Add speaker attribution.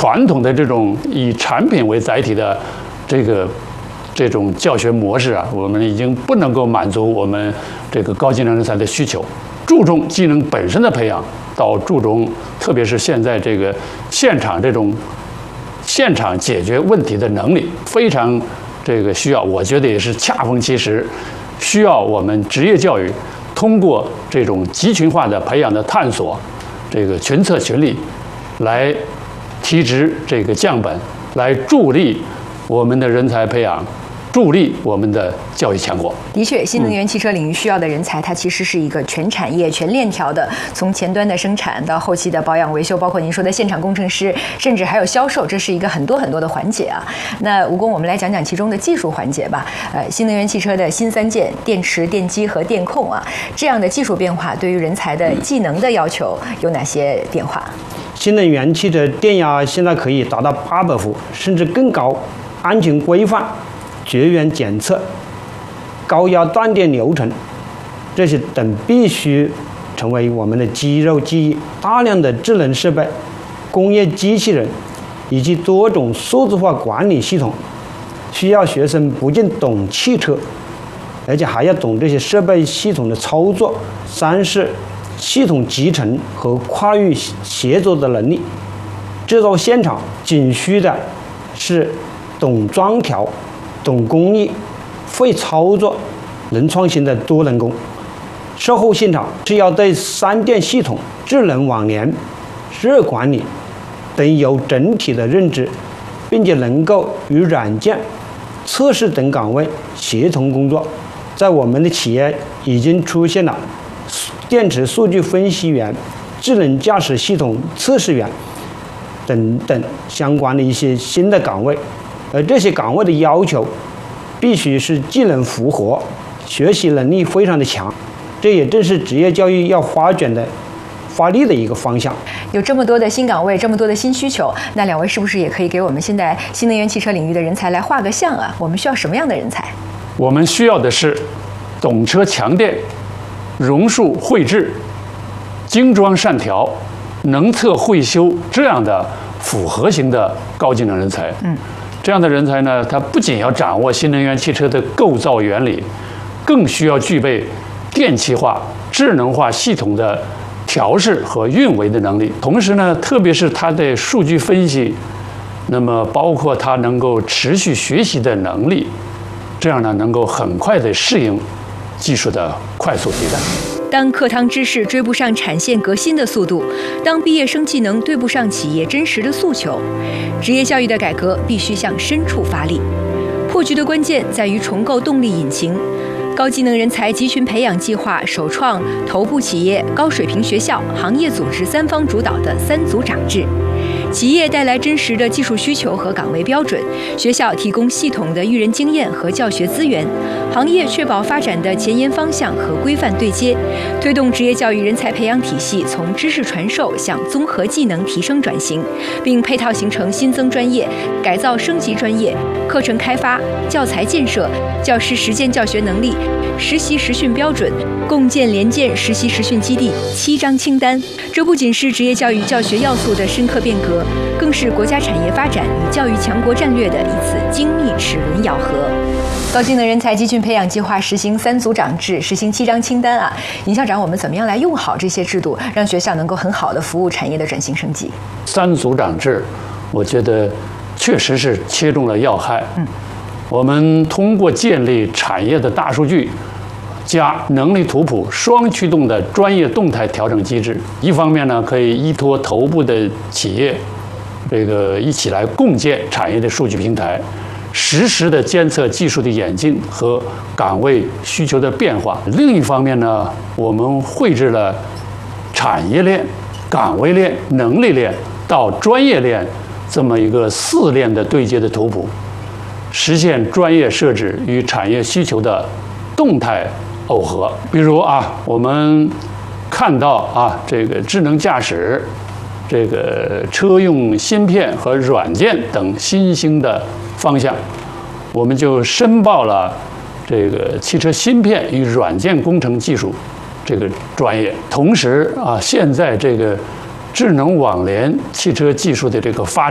Speaker 1: 传统的这种以产品为载体的这种教学模式啊，我们已经不能够满足我们这个高技能人才的需求。注重技能本身的培养，到注重特别是现在这个现场解决问题的能力，非常这个需要，我觉得也是恰逢其时，需要我们职业教育通过这种集群化的培养的探索，这个群策群力，来提质这个降本，来助力我们的人才培养，助力我们的教育强国。
Speaker 2: 的确，新能源汽车领域需要的人才，它其实是一个全产业、全链条的，从前端的生产到后期的保养维修，包括您说的现场工程师，甚至还有销售，这是一个很多的环节啊。那吴工，我们来讲讲其中的技术环节吧。新能源汽车的新三件：电池、电机和电控啊，这样的技术变化对于人才的技能的要求有哪些变化？
Speaker 3: 新能源汽车电压现在可以达到800伏，甚至更高，安全规范、绝缘检测、高压断电流程，这些等必须成为我们的肌肉记忆。大量的智能设备、工业机器人以及多种数字化管理系统，需要学生不仅懂汽车，而且还要懂这些设备系统的操作。三是系统集成和跨域协作的能力。制造现场仅需的是懂装调、懂工艺、会操作、能创新的多能工。售后现场是要对三电系统、智能网联、热管理等有整体的认知，并且能够与软件、测试等岗位协同工作。在我们的企业已经出现了电池数据分析员、智能驾驶系统测试员等等相关的一些新的岗位，而这些岗位的要求必须是技能符合，学习能力非常的强，这也正是职业教育要发力的一个方向。
Speaker 2: 有这么多的新岗位，这么多的新需求，那两位是不是也可以给我们现在新能源汽车领域的人才来画个像啊？我们需要什么样的人才？
Speaker 1: 我们需要的是懂车强电、榕树绘制、精装善调、能测会修这样的复合型的高技能人才。这样的人才呢，他不仅要掌握新能源汽车的构造原理，更需要具备电气化、智能化系统的调试和运维的能力。同时呢，特别是他的数据分析，那么包括他能够持续学习的能力，这样呢，能够很快的适应技术的快速迭代。
Speaker 2: 当课堂知识追不上产线革新的速度，当毕业生技能对不上企业真实的诉求，职业教育的改革必须向深处发力。破局的关键在于重构动力引擎。高技能人才集群培养计划首创头部企业、高水平学校、行业组织三方主导的3组长制。企业带来真实的技术需求和岗位标准，学校提供系统的育人经验和教学资源，行业确保发展的前沿方向和规范对接，推动职业教育人才培养体系从知识传授向综合技能提升转型，并配套形成新增专业、改造升级专业、课程开发、教材建设、教师实践教学能力、实习实训标准，共建联建实习实训基地7张清单。这不仅是职业教育教学要素的深刻变革，更是国家产业发展与教育强国战略的一次精密齿轮咬合。高技能人才集群培养计划实行3组长制，实行7张清单啊！尹校长，我们怎么样来用好这些制度，让学校能够很好的服务产业的转型升级
Speaker 1: ？3组长制，我觉得确实是切中了要害。我们通过建立产业的大数据加能力图谱双驱动的专业动态调整机制，一方面呢，可以依托头部的企业，一起来共建产业的数据平台，实时的监测技术的演进和岗位需求的变化；另一方面呢，我们绘制了产业链、岗位链、能力链到专业链这么一个4链的对接的图谱，实现专业设置与产业需求的动态耦合。比如啊，我们看到啊，智能驾驶、车用芯片和软件等新兴的方向，我们就申报了汽车芯片与软件工程技术专业。同时啊，现在智能网联汽车技术的发展